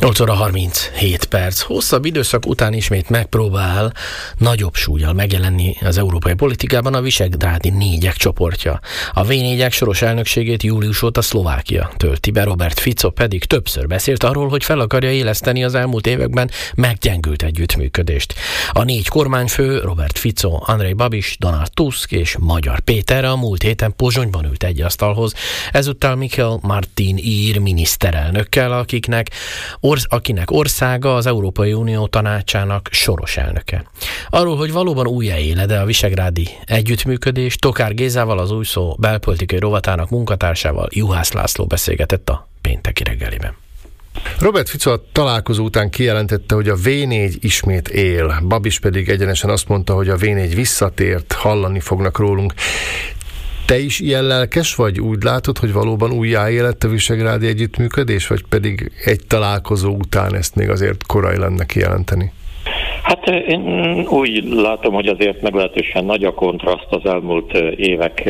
8 óra 37 perc. Hosszabb időszak után ismét megpróbál nagyobb súllyal megjelenni az európai politikában a visegrádi négyek csoportja. A V4-ek soros elnökségét július óta Szlovákia tölti be, Robert Fico pedig többször beszélt arról, hogy fel akarja éleszteni az elmúlt években meggyengült együttműködést. A négy kormányfő, Robert Fico, Andrej Babis, Donald Tusk és Magyar Péter a múlt héten Pozsonyban ült egy asztalhoz, ezúttal Michel Martin ír miniszterelnökkel, akinek országa az Európai Unió tanácsának soros elnöke. Arról, hogy valóban újjáéled-e a visegrádi együttműködés, Tokár Gézával, az Új Szó belpolitikai rovatának munkatársával, Juhász László beszélgetett a pénteki reggeliben. Robert Fico a találkozó után kijelentette, hogy a V4 ismét él. Babis pedig egyenesen azt mondta, hogy a V4 visszatért, hallani fognak rólunk. Te is ilyen lelkes vagy? Úgy látod, hogy valóban újjáélett a visegrádi együttműködés, vagy pedig egy találkozó után ezt még azért korai lenne kijelenteni? Hát én úgy látom, hogy azért meglehetősen nagy a kontraszt az elmúlt évek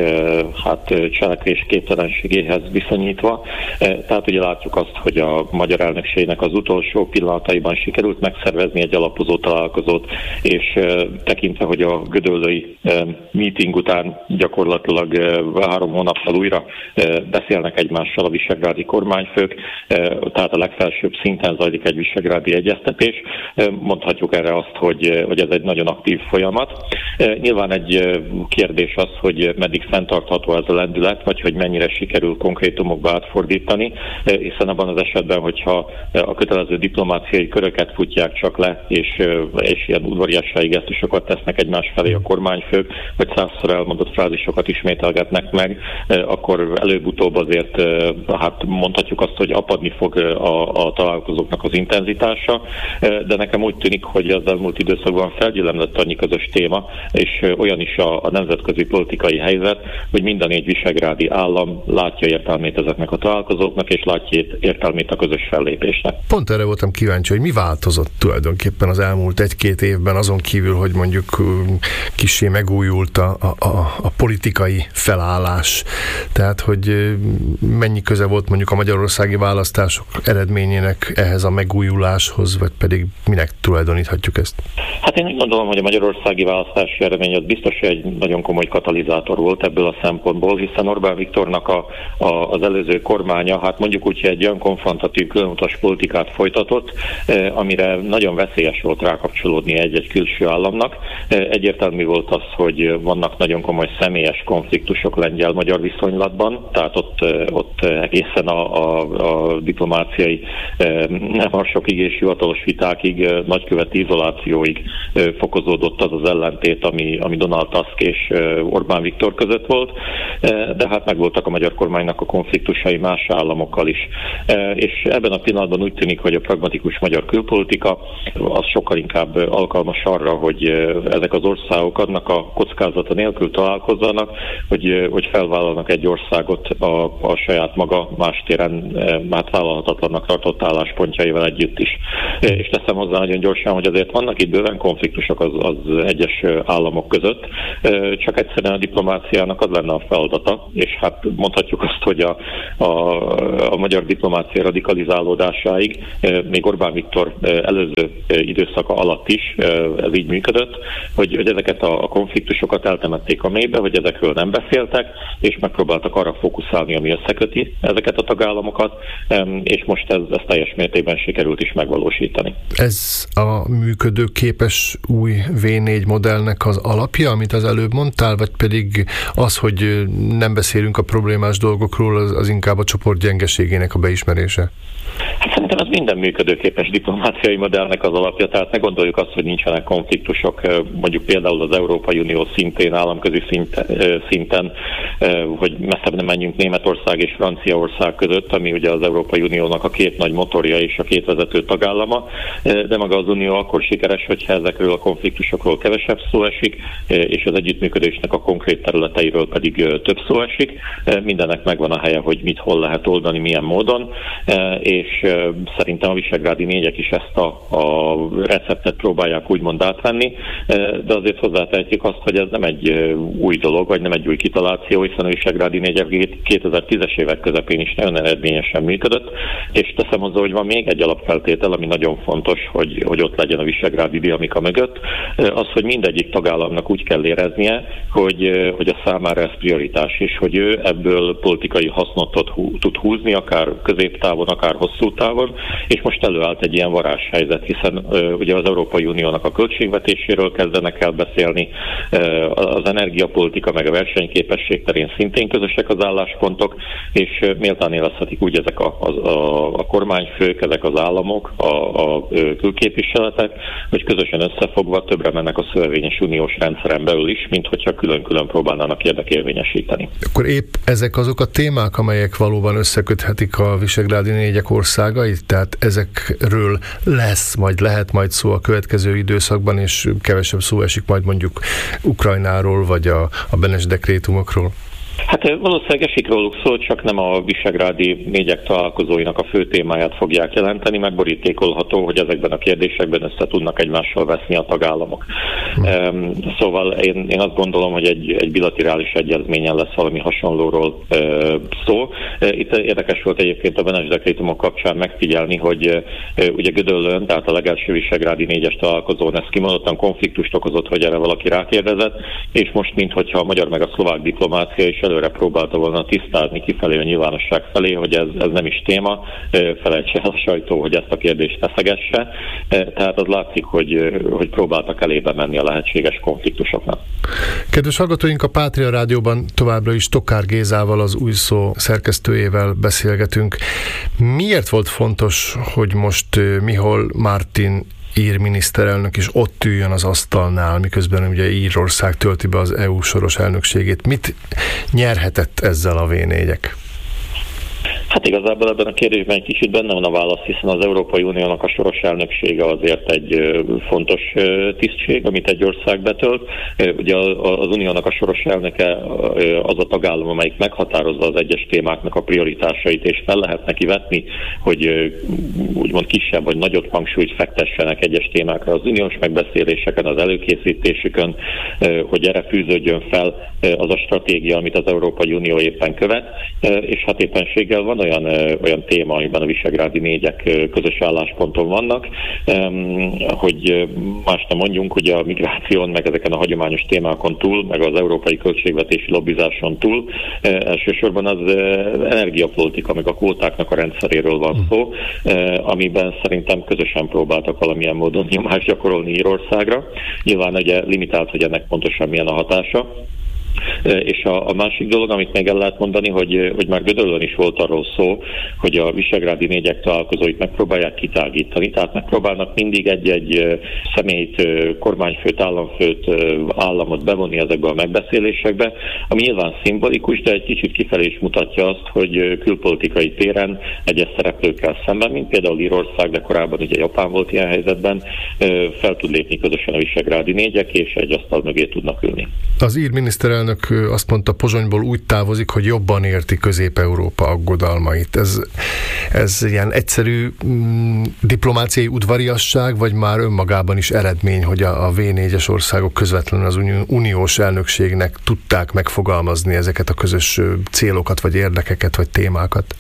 cselekvés képtelenségéhez viszonyítva. Tehát ugye látjuk azt, hogy a magyar elnökségnek az utolsó pillanataiban sikerült megszervezni egy alapozó találkozót, és tekintve, hogy a gödöllői meeting után gyakorlatilag 3 hónappal újra beszélnek egymással a visegrádi kormányfők, tehát a legfelsőbb szinten zajlik egy visegrádi egyeztetés. Mondhatjuk erre azt, hogy ez egy nagyon aktív folyamat. Nyilván egy kérdés az, hogy meddig fenntartható ez a lendület, vagy hogy mennyire sikerül konkrétumokba átfordítani, hiszen abban az esetben, hogyha a kötelező diplomáciai köröket futják csak le, és ilyen udvariassági gesztusokat tesznek egymás felé a kormányfők, vagy 100-szor elmondott frázisokat ismételgetnek meg, akkor előbb-utóbb azért mondhatjuk azt, hogy apadni fog a találkozóknak az intenzitása, de nekem úgy tűnik, hogy az elmúlt időszakban felgyülemlett annyi közös téma, és olyan is a nemzetközi politikai helyzet, hogy minden 4 visegrádi állam látja értelmét ezeknek a találkozóknak, és látja értelmét a közös fellépésnek. Pont erre voltam kíváncsi, hogy mi változott tulajdonképpen az elmúlt 1-2 évben, azon kívül, hogy mondjuk kissé megújult a politikai felállás. Tehát, hogy mennyi köze volt mondjuk a magyarországi választások eredményének ehhez a megújuláshoz, vagy pedig minek tulajdoníthatjuk ezt? Hát én úgy gondolom, hogy a magyarországi választási eredmény az biztos egy nagyon komoly katalizátor volt ebből a szempontból, hiszen Orbán Viktornak az előző kormánya, hát mondjuk úgy, hogy egy olyan konfrontatív különutas politikát folytatott, amire nagyon veszélyes volt rákapcsolódni egy-egy külső államnak. Egyértelmű volt az, hogy vannak nagyon komoly személyes konfliktusok lengyel-magyar viszonylatban, tehát ott egészen a diplomáciai nemharsokig és hivatalos vitákig, nagyköveti izolációig fokozódott az az ellentét, ami Donald Tusk és Orbán Viktor között volt, de hát megvoltak a magyar kormánynak a konfliktusai más államokkal is. És ebben a pillanatban úgy tűnik, hogy a pragmatikus magyar külpolitika az sokkal inkább alkalmas arra, hogy ezek az országok annak a kockázata nélkül találkozzanak, hogy felvállalnak egy országot a saját maga más téren vállalhatatlannak tartott álláspontjaival együtt is. És teszem hozzá nagyon gyorsan, hogy azért vannak itt bőven konfliktusok az egyes államok között, csak egyszerűen a diplomáciának az lenne a feladata, és hát mondhatjuk azt, hogy a magyar diplomácia radikalizálódásáig még Orbán Viktor előző időszaka alatt is ez így működött, hogy ezeket a konfliktusokat eltemették a mélybe, hogy ezekről nem beszéltek, és megpróbáltak arra fókuszálni, ami összeköti ezeket a tagállamokat, és most ez teljes mértékben sikerült is megvalósítani. Ez a működőképes új V4 modellnek az alapja, amit az előbb mondtál, vagy pedig az, hogy nem beszélünk a problémás dolgokról, az inkább a csoport gyengeségének a beismerése? Hát szerintem ez minden működőképes diplomáciai modellnek az alapja, tehát ne gondoljuk azt, hogy nincsenek konfliktusok, mondjuk például az Európai Unió szintén, államközi szinten, hogy messzebb nem menjünk Németország és Franciaország között, ami ugye az Európai Uniónak a 2 nagy motorja és a 2 vezető tagállama, de maga az Unió akkor sikeres, hogyha ezekről a konfliktusokról kevesebb szó esik, és az együttműködésnek a konkrét területeiről pedig több szó esik. Mindennek megvan a helye, hogy mit hol lehet oldani, milyen módon, és szerintem a visegrádi négyek is ezt a receptet próbálják úgymond átvenni, de azért hozzátehetjük azt, hogy ez nem egy új dolog, vagy nem egy új kitaláció, hiszen a visegrádi négyek 2010-es évek közepén is nagyon eredményesen működött, és teszem hozzá, hogy van még egy alapfeltétel, ami nagyon fontos, hogy ott legyen a visegrádi dinamika mögött, az, hogy mindegyik tagállamnak úgy kell éreznie, hogy a számára ez prioritás is, hogy ő ebből politikai hasznot tud húzni, akár középtávon, akár hosszú távon, és most előállt egy ilyen varázshelyzet, hiszen ugye az Európai Uniónak a költségvetéséről kezdenek el beszélni, az energiapolitika meg a versenyképesség terén szintén közösek az álláspontok, és méltán élvezhetik úgy ezek a kormányfők, ezek az államok, a külképviseletek, hogy közösen összefogva többre mennek a szövevényes uniós rendszeren belül is, mint hogyha külön-külön próbálnának érdekérvényesíteni. Akkor épp ezek azok a témák, amelyek valóban összeköthetik a visegrádi négyek országait, tehát ezekről lehet majd szó a következő időszakban, és kevesebb szó esik majd mondjuk Ukrajnáról, vagy a Benes dekrétumokról. Hát valószínűleg esik róluk szó, csak nem a visegrádi négyek találkozóinak a fő témáját fogják jelenteni, meg borítékolható, hogy ezekben a kérdésekben össze tudnak egymással veszni a tagállamok. Szóval én azt gondolom, hogy egy bilaterális egyezményen lesz valami hasonlóról szó. Itt érdekes volt egyébként a Benes dekrétumok kapcsán megfigyelni, hogy ugye Gödöllőn, tehát a legelső visegrádi négyes találkozón ez kimondottan konfliktust okozott, hogy erre valaki rákérdezett, és most minthogyha a magyar meg a szlovák diplomácia is előre próbálta volna tisztázni kifelé a nyilvánosság felé, hogy ez nem is téma, felejtse el a sajtó, hogy ezt a kérdést feszegesse. Tehát az látszik, hogy próbáltak elébe menni a lehetséges konfliktusoknak. Kedves hallgatóink, a Pátria Rádióban továbbra is Tokár Gézával, az Új Szó szerkesztőjével beszélgetünk. Miért volt fontos, hogy most Mihály Martin ír miniszterelnök is ott üljön az asztalnál, miközben ugye Írország tölti be az EU soros elnökségét? Mit nyerhetett ezzel a V4-ek? Hát igazából ebben a kérdésben egy kicsit benne van a válasz, hiszen az Európai Uniónak a soros elnöksége azért egy fontos tisztség, amit egy ország betölt. Ugye az Uniónak a soros elnöke az a tagállam, amelyik meghatározza az egyes témáknak a prioritásait, és fel lehet neki vetni, hogy úgymond kisebb vagy nagyobb hangsúlyt fektessenek egyes témákra az uniós megbeszéléseken, az előkészítésükön, hogy erre fűződjön fel az a stratégia, amit az Európai Unió éppen követ, és hát éppenséggel van olyan téma, amiben a visegrádi négyek közös állásponton vannak, hogy más nem mondjunk, hogy a migráción, meg ezeken a hagyományos témákon túl, meg az európai költségvetési lobbizáson túl elsősorban az energiapolitika, meg a kvótáknak a rendszeréről van szó, amiben szerintem közösen próbáltak valamilyen módon nyomást gyakorolni Írországra. Nyilván ugye limitált, hogy ennek pontosan milyen a hatása. És a másik dolog, amit még el lehet mondani, hogy már Gödöllőn is volt arról szó, hogy a visegrádi négyek találkozóit megpróbálják kitágítani, tehát megpróbálnak mindig egy személyt, kormányfőt, államfőt, államot bevonni ezekbe a megbeszélésekbe, ami nyilván szimbolikus, de egy kicsit kifelé is mutatja azt, hogy külpolitikai téren egyes szereplőkkel szemben, mint például Írország, de korábban ugye Japán volt ilyen helyzetben, fel tud lépni közösen a visegrádi négyek, és egy asztal mögé tudnak ülni. Az ír miniszterelnök azt mondta, Pozsonyból úgy távozik, hogy jobban érti Közép-Európa aggodalmait. Ez ilyen egyszerű diplomáciai udvariasság, vagy már önmagában is eredmény, hogy a V4-es országok közvetlenül az uniós elnökségnek tudták megfogalmazni ezeket a közös célokat, vagy érdekeket, vagy témákat?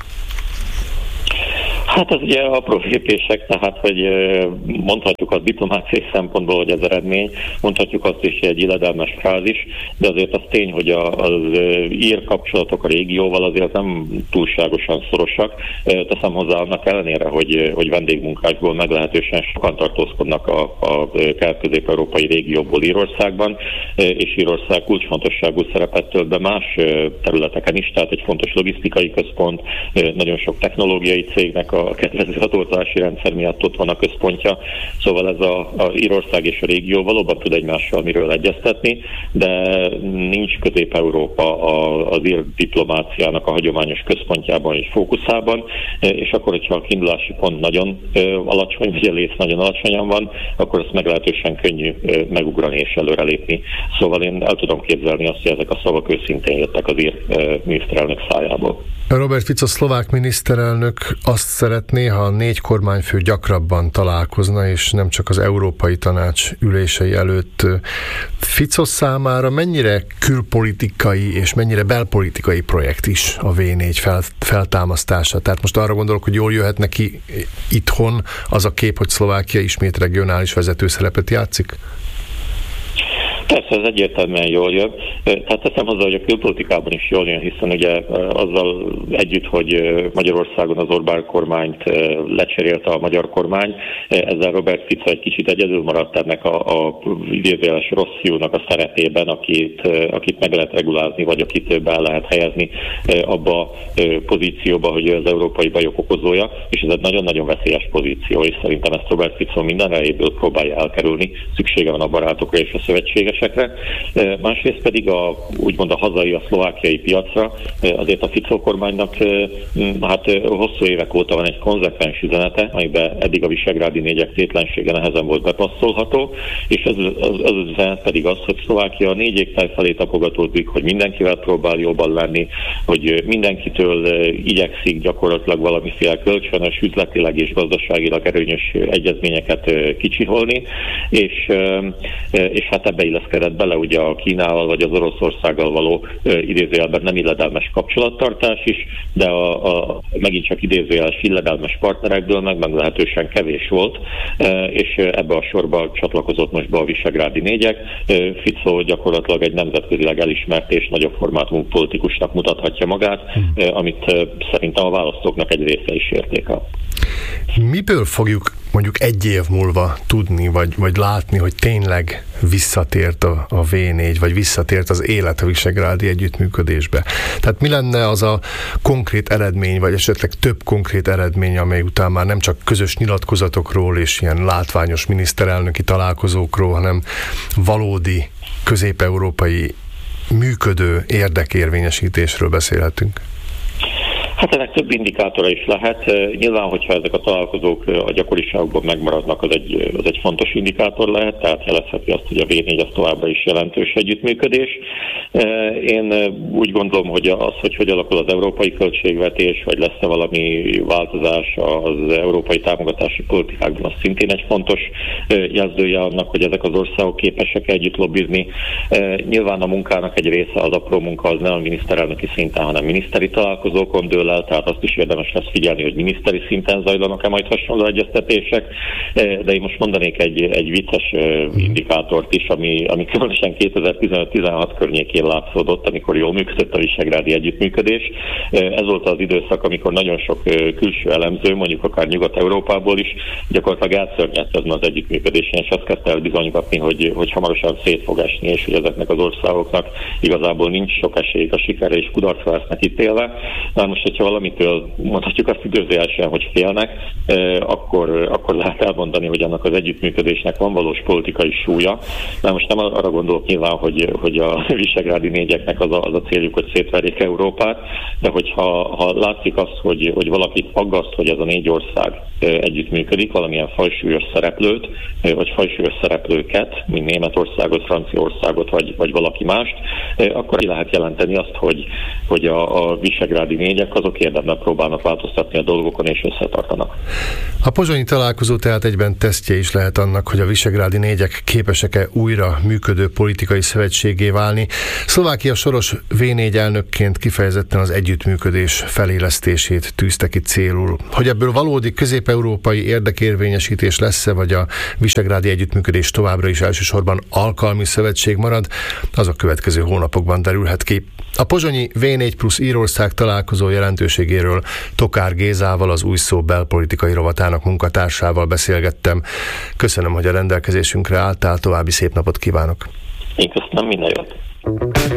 Hát ez ugye apró lépések, tehát hogy mondhatjuk a diplomáciai szempontból, hogy ez eredmény, mondhatjuk azt is, hogy egy illedelmes frázis, de azért az tény, hogy az ír kapcsolatok a régióval azért nem túlságosan szorosak. Teszem hozzá annak ellenére, hogy vendégmunkásból meglehetősen sokan tartózkodnak a kelet-közép-európai régióból Írországban, és Írország kulcsfontosságú szerepet tölt be más területeken is, tehát egy fontos logisztikai központ, nagyon sok technológiai cégnek a kedvező adózási rendszer miatt ott van a központja, szóval ez az Írország és a régió valóban tud egymással miről egyeztetni, de nincs Közép-Európa az ír diplomáciának a hagyományos központjában és fókuszában, és akkor, hogyha a kiindulási pont nagyon alacsony, vagy a léc nagyon alacsonyan van, akkor azt meglehetősen könnyű megugrani és előrelépni. Szóval én el tudom képzelni azt, hogy ezek a szavak őszintén jöttek az ír miniszterelnök szájából. Robert Fico szlovák miniszterelnök azt szeretné, ha a 4 kormányfő gyakrabban találkozna, és nem csak az Európai Tanács ülései előtt. Fico számára mennyire külpolitikai és mennyire belpolitikai projekt is a V4 feltámasztása? Tehát most arra gondolok, hogy jól jöhet neki itthon az a kép, hogy Szlovákia ismét regionális vezető szerepet játszik? Persze, ez egyértelműen jól jön. Tehát teszem hozzá, hogy a külpolitikában is jól jön, hiszen ugye azzal együtt, hogy Magyarországon az Orbán kormányt lecserélte a magyar kormány, ezzel Robert Fico egy kicsit egyedül maradt ennek a idézőjeles rossz fiúnak a szerepében, akit meg lehet regulázni, vagy akit be lehet helyezni abba a pozícióba, hogy ő az európai bajok okozója, és ez egy nagyon-nagyon veszélyes pozíció, és szerintem ezt Robert Fico minden erejéből próbálja elkerülni. Szüksége van a barátokra és a szövetségesekre. Másrészt pedig úgymond a hazai, a szlovákiai piacra azért a Fico kormánynak hosszú évek óta van egy konzekvens üzenete, amiben eddig a visegrádi négyek tétlensége nehezen volt bepasszolható, és ez az üzenet pedig az, hogy Szlovákia a 4 égtáj felé tapogatódik, hogy mindenkivel próbál jobban lenni, hogy mindenkitől igyekszik gyakorlatilag valamiféle kölcsönös, üzletileg és gazdaságilag erőnyös egyezményeket kicsiholni, és hát ebbe illeszkedett bele ugye a Kínával vagy az Oroszországgal való idézőjelben nem illedelmes kapcsolattartás is, de megint csak idézőjeles illedelmes partnerekből meglehetősen kevés volt, és ebbe a sorba csatlakozott most be a visegrádi négyek. Fico gyakorlatilag egy nemzetközileg elismert és nagyobb formátumú politikusnak mutathatja magát, amit szerintem a választóknak egy része is értékel. Miből fogjuk mondjuk 1 év múlva tudni, vagy látni, hogy tényleg visszatért a V4, vagy visszatért az élet a visegrádi együttműködésbe? Tehát mi lenne az a konkrét eredmény, vagy esetleg több konkrét eredmény, amely után már nem csak közös nyilatkozatokról és ilyen látványos miniszterelnöki találkozókról, hanem valódi közép-európai működő érdekérvényesítésről beszélhetünk? Hát ennek több indikátora is lehet. Nyilván, hogyha ezek a találkozók a gyakoriságban megmaradnak, az egy fontos indikátor lehet, tehát jelezheti azt, hogy a V4 az továbbra is jelentős együttműködés. Én úgy gondolom, hogy az, hogy alakul az európai költségvetés, vagy lesz-e valami változás az európai támogatási politikákban, az szintén egy fontos jelzője annak, hogy ezek az országok képesek együtt lobbizni. Nyilván a munkának egy része, az apró munka, az nem a miniszterelnöki szinten, hanem miniszteri találkozókon dől el, tehát azt is érdemes lesz figyelni, hogy miniszteri szinten zajlanak-e majd hasonló egyeztetések, de én most mondanék egy vicces indikátort is, ami különösen 2015-16 környékén látszódott, amikor jól működött a visegrádi együttműködés. Ez volt az időszak, amikor nagyon sok külső elemző, mondjuk akár Nyugat-Európából is gyakorlatilag elszörnyedt ezen az együttműködésen, és azt kezdte el bizonygatni, hogy hamarosan szét fog esni, és hogy ezeknek az országoknak igazából nincs sok esélyük a sikerre, és kudarcra lesznek ítélve. Na most, hogyha valamitől mondhatjuk azt időzőjelesen, hogy félnek, akkor lehet elmondani, hogy annak az együttműködésnek van valós politikai súlya. Na most nem arra gondolok nyilván, hogy a visegrádi négyeknek az a céljuk, hogy szétverjék Európát, de hogyha látszik azt, hogy valakit aggaszt, hogy ez a 4 ország együttműködik, valamilyen fajsúlyos szereplőt, vagy fajsúlyos szereplőket, mint Németországot, Franciaországot, vagy valaki mást, akkor ki lehet jelenteni azt, hogy a visegrádi négyek azok érdemben próbálnak változtatni a dolgokon, és összetartanak. A pozsonyi találkozó tehát egyben tesztje is lehet annak, hogy a visegrádi négyek képesek-e újra működő politikai szövetségé válni. Szlovákia soros V4 elnökként kifejezetten az együttműködés felélesztését tűzte ki célul. Hogy ebből valódi közép-európai érdekérvényesítés lesz-e, vagy a visegrádi együttműködés továbbra is elsősorban alkalmi szövetség marad, az a következő hónapokban derülhet ki. A pozsonyi V4 plusz Írország találkozó jelentőségéről Tokár Gézával, az Új Szó belpolitikai rovatának munkatársával beszélgettem. Köszönöm, hogy a rendelkezésünkre álltál, további szép napot kívánok! Én köszönöm, minden jót!